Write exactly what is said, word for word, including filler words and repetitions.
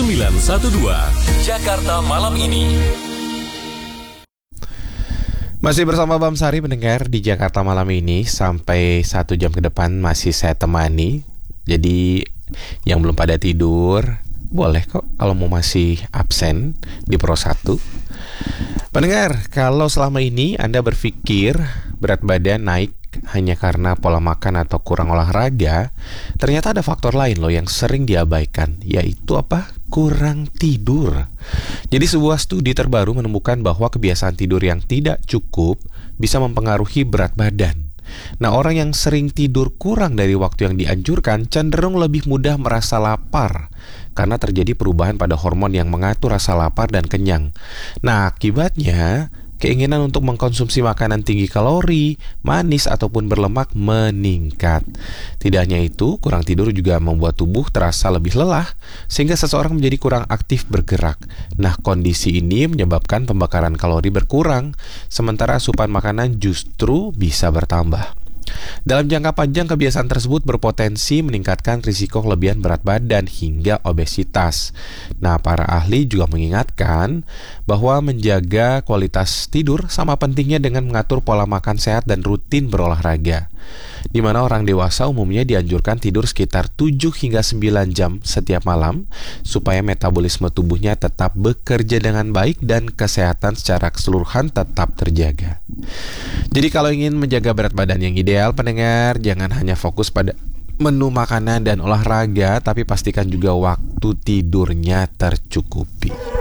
sembilan satu dua Jakarta Malam Ini. Masih bersama Bam Sari pendengar di Jakarta Malam Ini. Sampai satu jam ke depan masih saya temani. Jadi yang belum pada tidur boleh kok kalau mau masih absen di Pro satu. Pendengar, kalau selama ini Anda berpikir berat badan naik hanya karena pola makan atau kurang olahraga, ternyata ada faktor lain loh yang sering diabaikan, yaitu apa? Kurang tidur. Jadi sebuah studi terbaru menemukan bahwa kebiasaan tidur yang tidak cukup bisa mempengaruhi berat badan. Nah, orang yang sering tidur kurang dari waktu yang dianjurkan cenderung lebih mudah merasa lapar karena terjadi perubahan pada hormon yang mengatur rasa lapar dan kenyang. Nah, akibatnya keinginan untuk mengkonsumsi makanan tinggi kalori, manis, ataupun berlemak meningkat. Tidak hanya itu, kurang tidur juga membuat tubuh terasa lebih lelah, sehingga seseorang menjadi kurang aktif bergerak. Nah, kondisi ini menyebabkan pembakaran kalori berkurang, sementara asupan makanan justru bisa bertambah. Dalam jangka panjang, kebiasaan tersebut berpotensi meningkatkan risiko kelebihan berat badan hingga obesitas. Nah, para ahli juga mengingatkan bahwa menjaga kualitas tidur sama pentingnya dengan mengatur pola makan sehat dan rutin berolahraga. Di mana orang dewasa umumnya dianjurkan tidur sekitar tujuh hingga sembilan jam setiap malam supaya metabolisme tubuhnya tetap bekerja dengan baik dan kesehatan secara keseluruhan tetap terjaga. Jadi kalau ingin menjaga berat badan yang ideal, pendengar, jangan hanya fokus pada menu makanan dan olahraga, tapi pastikan juga waktu tidurnya tercukupi.